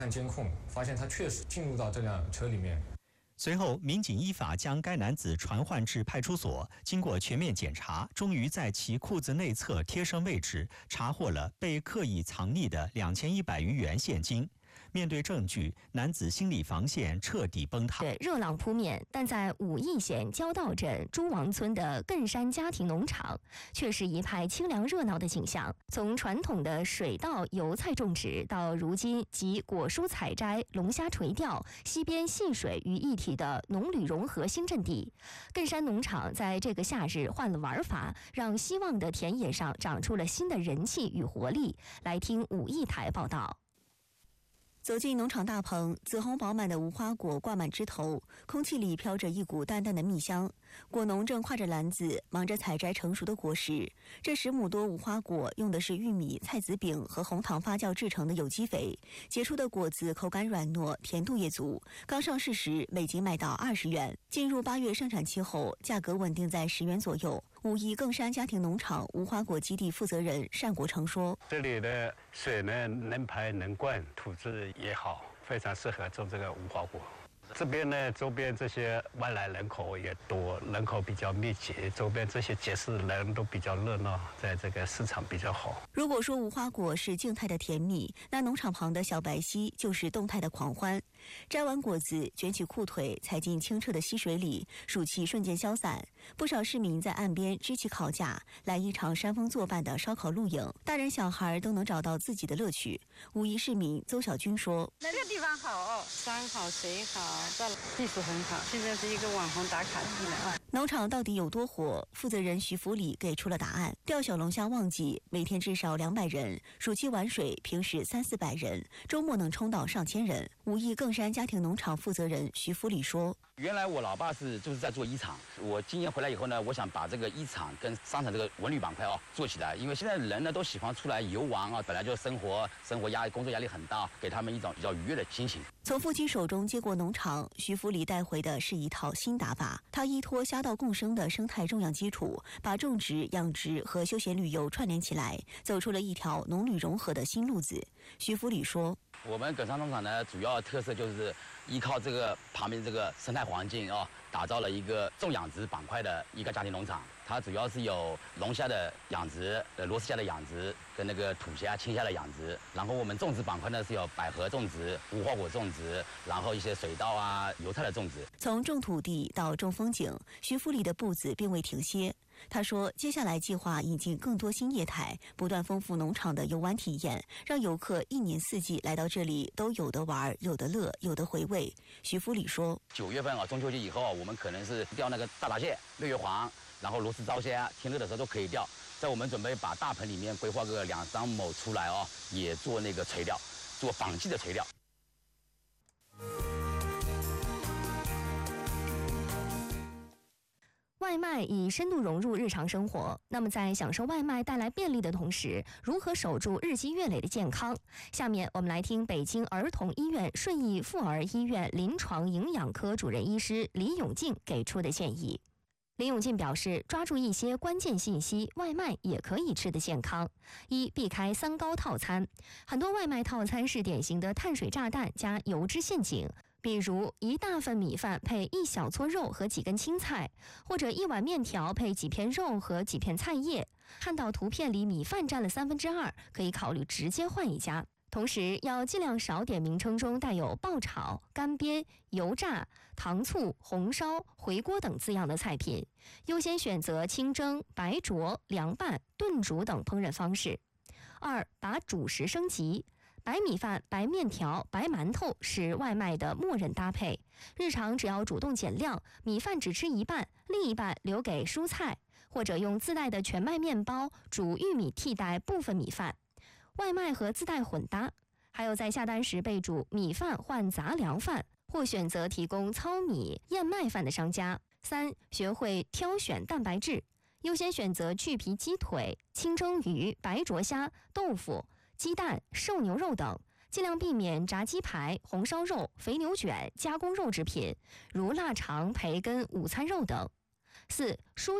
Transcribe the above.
按监控发现他确实进入到这辆车里面。 随后，民警依法将该男子传唤至派出所。经过全面检查，终于在其裤子内侧贴身位置查获了被刻意藏匿的2100余元现金。面对证据，男子心理防线彻底崩塌。 热浪扑面，但在武义县交道镇朱王村的艮山家庭农场，却是一派清凉热闹的景象。从传统的水稻、油菜种植，到如今集果蔬采摘、龙虾垂钓、溪边戏水于一体的农旅融合新阵地，艮山农场在这个夏日换了玩法，让希望的田野上长出了新的人气与活力。来听武义台报道。 走进农场大棚，紫红饱满的无花果挂满枝头，空气里飘着一股淡淡的蜜香。果农正挎着篮子，忙着采摘成熟的果实。这10亩多无花果用的是玉米、菜籽饼和红糖发酵制成的有机肥，结出的果子口感软糯，甜度也足。刚上市时每斤卖到20元，进入8月生产期后，价格稳定在10元左右。武义艮山家庭农场无花果基地负责人单国成说：“ 这里的水呢能排能灌，土质也好，非常适合种这个无花果。这边呢，周边这些外来人口也多，人口比较密集，周边这些集市人都比较热闹，在这个市场比较好。 如果说无花果是静态的甜蜜，那农场旁的小白溪就是动态的狂欢。摘完果子，卷起裤腿，踩进清澈的溪水里，暑气瞬间消散。不少市民在岸边支起烤架，来一场山风作伴的烧烤露营，大人小孩都能找到自己的乐趣。武义市民邹小军说：“ 那个地方好哦，山好水好。技术很好，现在是一个网红打卡地了。 农场到底有多火？负责人徐福礼给出了答案：钓小龙虾旺季，每天至少200人；暑期玩水，平时300-400人，周末能冲到上千人。武义艮山家庭农场负责人徐福礼说：“ 原来我老爸就是在做衣厂，我今年回来以后呢，我想把这个衣厂跟商场这个文旅板块做起来，因为现在人呢都喜欢出来游玩啊，本来就生活压力、工作压力很大，给他们一种比较愉悦的心情。” 从父亲手中接过农场，徐福礼带回的是一套新打法。他依托虾稻共生的生态种养基础，把种植、养殖和休闲旅游串联起来，走出了一条农旅融合的新路子。徐福礼说：“ 我们艮山农场呢，主要特色就是依靠这个旁边这个生态环境打造了一个种养殖板块的一个家庭农场。它主要是有龙虾的养殖、罗氏虾的养殖跟那个土虾、青虾的养殖。然后我们种植板块呢是有百合种植、无花果种植，然后一些水稻啊、油菜的种植。 从种土地到种风景，徐福礼的步子并未停歇。他说，接下来计划引进更多新业态，不断丰富农场的游玩体验，让游客1年4季来到这里都有的玩、有的乐、有的回味。徐福礼说 ：“9月份中秋节以后，我们可能是钓那个大闸蟹、六月黄，然后罗氏糟虾，天热的时候都可以钓。在我们准备把大棚里面规划个2-3亩出来也做那个垂钓，做仿季的垂钓。” 外卖已深度融入日常生活，那么在享受外卖带来便利的同时，如何守住日积月累的健康？下面我们来听北京儿童医院顺义妇儿医院临床营养科主任医师李永进给出的建议。李永进表示，抓住一些关键信息，外卖也可以吃得健康。1、避开3高套餐，很多外卖套餐是典型的碳水炸弹加油脂陷阱。比如1大份米饭配1小撮肉和几根青菜，或者1碗面条配几片肉和几片菜叶。看到图片里米饭占了2/3，可以考虑直接换一家。同时要尽量少点名称中带有爆炒、干煸、油炸、糖醋、红烧、回锅等字样的菜品，优先选择清蒸、白灼、凉拌、炖煮等烹饪方式。2、把主食升级。白米饭、白面条、白馒头是外卖的默认搭配，日常只要主动减量，米饭只吃一半，另一半留给蔬菜，或者用自带的全麦面包煮玉米替代部分米饭。外卖和自带混搭，还有在下单时备注米饭换杂粮饭，或选择提供糙米、燕麦饭的商家。3、学会挑选蛋白质，优先选择去皮鸡腿、清蒸鱼、白灼虾、豆腐、鸡蛋、瘦牛肉等，尽量避免炸鸡排、红烧肉、肥牛卷、加工肉制品，如腊肠、培根、午餐肉等。4、蔬